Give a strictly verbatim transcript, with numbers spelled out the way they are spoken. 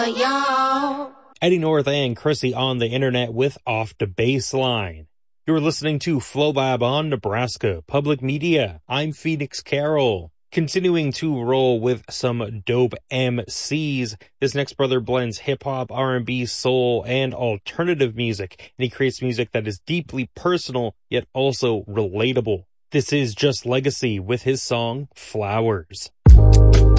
Yo. Eddie North and Chrissy on the internet with Off the Baseline. You're listening to Flowbab on Nebraska Public Media. I'm Phoenix Carroll. Continuing to roll with some dope M Cs, this next brother blends hip-hop, R and B, soul, and alternative music, and he creates music that is deeply personal, yet also relatable. This is Just Legacy with his song, Flowers.